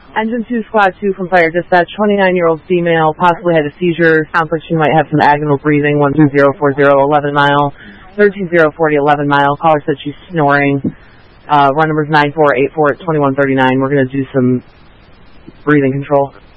Engine 2, Squad 2 from Fire Dispatch, 29-year-old female, possibly had a seizure. Sounds like she might have some agonal breathing, 12040, 11 mile, 13040, 11 mile. Caller said she's snoring. Run number's 9484 at 2139. We're going to do some breathing control.